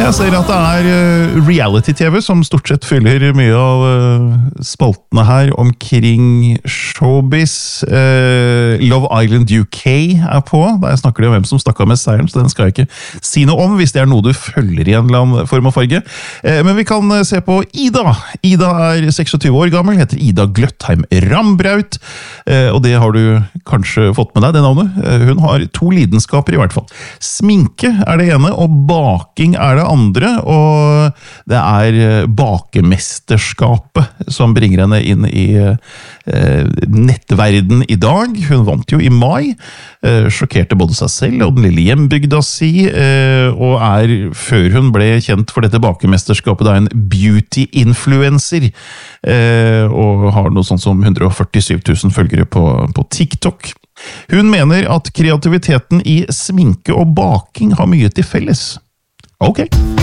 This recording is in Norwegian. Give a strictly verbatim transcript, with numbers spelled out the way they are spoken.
Jeg ser at det er reality-tv som stort sett fyller mye av spaltene her omkring showbiz. Love Island U K er på. Der snakker de om hvem som stakk av med seieren, så den skal jeg ikke si noe om hvis det er noe du følger i en eller annen form og farge. Men vi kan se på Ida. Ida er seksogtyve år gammel, heter Ida Gløttheim Rambraut, og det har du kanskje fått med deg, det navnet. Hun har to lidenskaper i hvert fall. Sminke er det ene, og baking er det andre, og det er bakemesterskapet som bringer henne inn i eh, nettverden i dag. Hun vant jo i mai, eh, sjokkerte både seg selv og den lille hjembygda si, eh, og er, før hun ble kjent for dette bakemesterskapet, da en beauty-influencer, eh, og har noe sånt som hundre og førtisju tusen følgere på, på TikTok. Hun mener at kreativiteten i sminke og baking har mye til felles. Ok.